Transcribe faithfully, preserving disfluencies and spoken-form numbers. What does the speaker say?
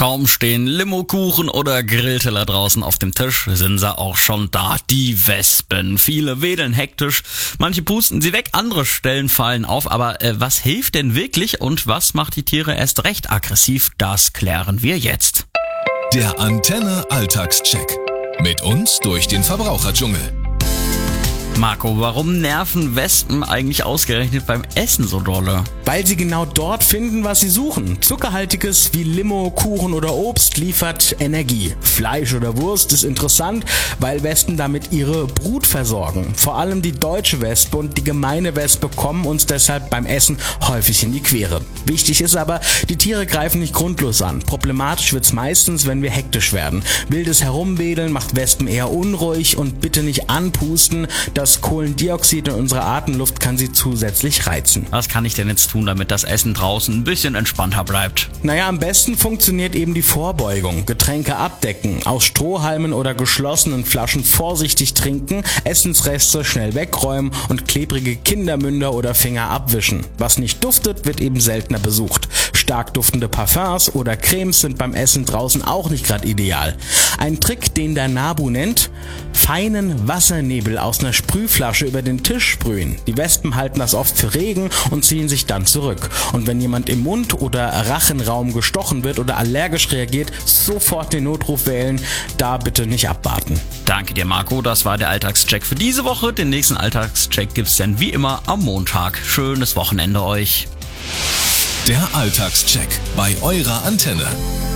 Kaum stehen Limokuchen oder Grillteller draußen auf dem Tisch, sind sie auch schon da, die Wespen. Viele wedeln hektisch, manche pusten sie weg, andere stellen Fallen auf. Aber äh, was hilft denn wirklich und was macht die Tiere erst recht aggressiv? Das klären wir jetzt. Der Antenne Alltagscheck. Mit uns durch den Verbraucherdschungel. Marco, warum nerven Wespen eigentlich ausgerechnet beim Essen so dolle? Weil sie genau dort finden, was sie suchen. Zuckerhaltiges wie Limo, Kuchen oder Obst liefert Energie. Fleisch oder Wurst ist interessant, weil Wespen damit ihre Brut versorgen. Vor allem die deutsche Wespe und die gemeine Wespe kommen uns deshalb beim Essen häufig in die Quere. Wichtig ist aber, die Tiere greifen nicht grundlos an. Problematisch wird's meistens, wenn wir hektisch werden. Wildes Herumwedeln macht Wespen eher unruhig und bitte nicht anpusten. Das Kohlendioxid in unserer Atemluft kann sie zusätzlich reizen. Was kann ich denn jetzt tun, damit das Essen draußen ein bisschen entspannter bleibt? Naja, am besten funktioniert eben die Vorbeugung. Getränke abdecken, aus Strohhalmen oder geschlossenen Flaschen vorsichtig trinken, Essensreste schnell wegräumen und klebrige Kindermünder oder Finger abwischen. Was nicht duftet, wird eben seltener besucht. Stark duftende Parfums oder Cremes sind beim Essen draußen auch nicht gerade ideal. Ein Trick, den der Nabu nennt: feinen Wassernebel aus einer Sprühflasche über den Tisch sprühen. Die Wespen halten das oft für Regen und ziehen sich dann zurück. Und wenn jemand im Mund- oder Rachenraum gestochen wird oder allergisch reagiert, sofort den Notruf wählen, da bitte nicht abwarten. Danke dir, Marco, das war der Alltagscheck für diese Woche. Den nächsten Alltagscheck gibt's dann wie immer am Montag. Schönes Wochenende euch. Der Alltagscheck bei eurer Antenne.